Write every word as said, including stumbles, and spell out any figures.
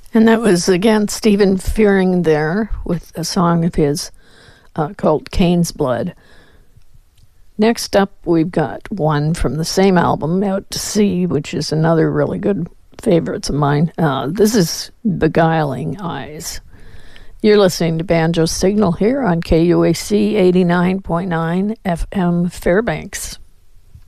And that was, again, Stephen Fearing there with a song of his uh, called Cain's Blood. Next up, we've got one from the same album, Out to Sea, which is another really good favorites of mine. Uh, this is Beguiling Eyes. You're listening to Banjo Signal here on K U A C eighty-nine point nine F M Fairbanks.